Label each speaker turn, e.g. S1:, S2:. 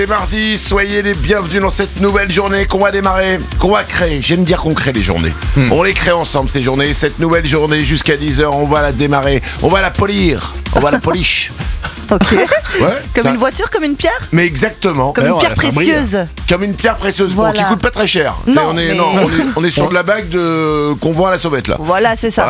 S1: C'est mardi, soyez les bienvenus dans cette nouvelle journée qu'on va démarrer, qu'on va créer. J'aime dire qu'on crée les journées. On les crée ensemble ces journées. Cette nouvelle journée jusqu'à 10h, on va la démarrer. On va la polir. On va la polish.
S2: Ok.
S1: Ouais,
S2: Comme
S1: ça-
S2: une voiture, comme une pierre.
S1: Mais exactement.
S2: Comme une pierre précieuse.
S1: Comme une pierre précieuse, bon,
S2: Voilà.
S1: qui coûte pas très cher.
S2: Non, mais-
S1: On est sur de la bague qu'on vend à la sauvette là.
S2: Voilà, c'est ça.